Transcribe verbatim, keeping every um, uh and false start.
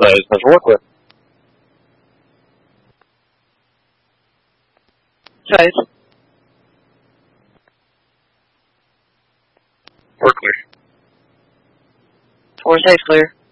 size. There's a work with. Size. We're clear. Four size clear.